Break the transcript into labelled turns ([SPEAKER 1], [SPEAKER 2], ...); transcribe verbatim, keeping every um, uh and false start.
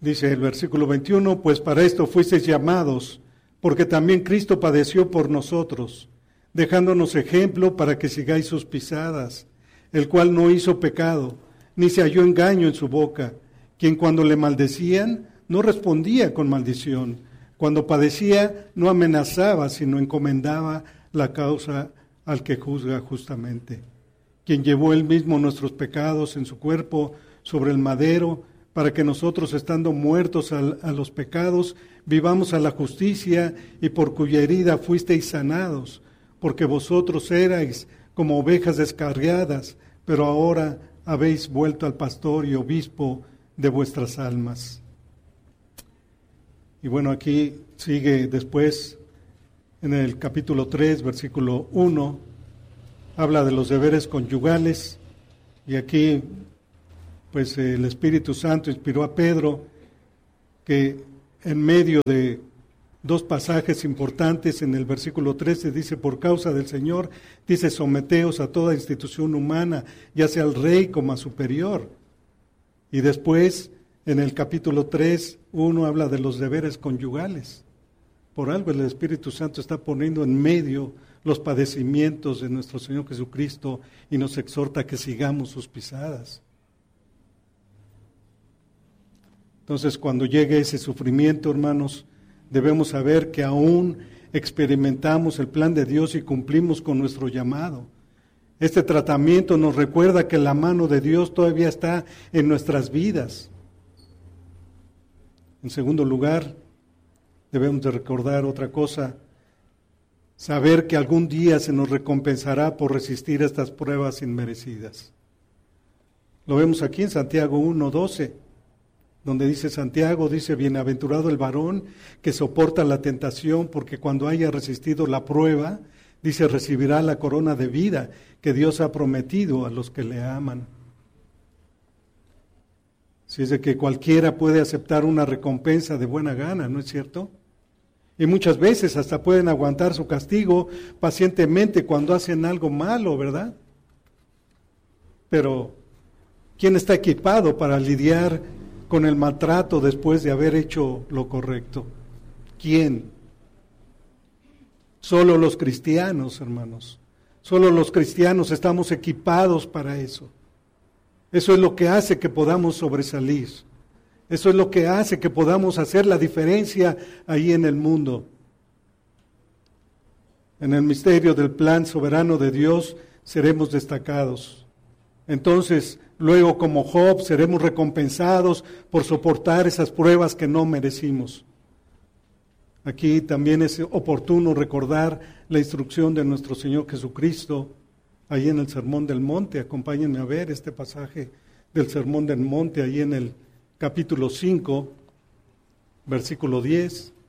[SPEAKER 1] Dice el versículo veintiuno, pues para esto fuisteis llamados, porque también Cristo padeció por nosotros, dejándonos ejemplo para que sigáis sus pisadas, el cual no hizo pecado, ni se halló engaño en su boca, quien cuando le maldecían, no respondía con maldición, cuando padecía, no amenazaba, sino encomendaba la causa al que juzga justamente, quien llevó él mismo nuestros pecados en su cuerpo sobre el madero, para que nosotros, estando muertos a, a los pecados, vivamos a la justicia, y por cuya herida fuisteis sanados, porque vosotros erais como ovejas descarriadas, pero ahora habéis vuelto al pastor y obispo de vuestras almas. Y bueno, aquí sigue después, en el capítulo tres, versículo uno, habla de los deberes conyugales, y aquí pues el Espíritu Santo inspiró a Pedro que en medio de dos pasajes importantes, en el versículo trece dice, por causa del Señor, dice, someteos a toda institución humana, ya sea al rey como a superior. Y después, en el capítulo tres, uno habla de los deberes conyugales. Por algo el Espíritu Santo está poniendo en medio los padecimientos de nuestro Señor Jesucristo y nos exhorta a que sigamos sus pisadas. Entonces, cuando llegue ese sufrimiento, hermanos, debemos saber que aún experimentamos el plan de Dios y cumplimos con nuestro llamado. Este tratamiento nos recuerda que la mano de Dios todavía está en nuestras vidas. En segundo lugar, debemos de recordar otra cosa, saber que algún día se nos recompensará por resistir a estas pruebas inmerecidas. Lo vemos aquí en Santiago uno doce. Donde dice Santiago, dice, bienaventurado el varón que soporta la tentación, porque cuando haya resistido la prueba, dice, recibirá la corona de vida que Dios ha prometido a los que le aman. Si es de que cualquiera puede aceptar una recompensa de buena gana, ¿no es cierto? Y muchas veces hasta pueden aguantar su castigo pacientemente cuando hacen algo malo, ¿verdad? Pero, ¿quién está equipado para lidiar con el maltrato después de haber hecho lo correcto? ¿Quién? Solo los cristianos, hermanos. Solo los cristianos estamos equipados para eso. Eso es lo que hace que podamos sobresalir. Eso es lo que hace que podamos hacer la diferencia ahí en el mundo. En el misterio del plan soberano de Dios seremos destacados. Entonces, luego como Job seremos recompensados por soportar esas pruebas que no merecimos. Aquí también es oportuno recordar la instrucción de nuestro Señor Jesucristo, ahí en el Sermón del Monte. Acompáñenme a ver este pasaje del Sermón del Monte, ahí en el capítulo cinco, versículo diez.